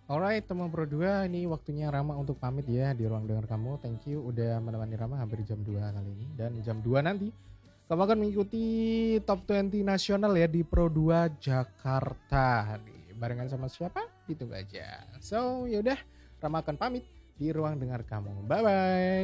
Alright, teman Pro 2, ini waktunya Rama untuk pamit ya di ruang dengar kamu. Thank you udah menemani Rama hampir jam 2 kali ini. Dan jam 2 nanti kamu akan mengikuti Top 20 nasional ya di Pro 2 Jakarta. Nih, barengan sama siapa? Ditunggu aja. So, yaudah, Rama akan pamit di ruang dengar kamu. Bye-bye.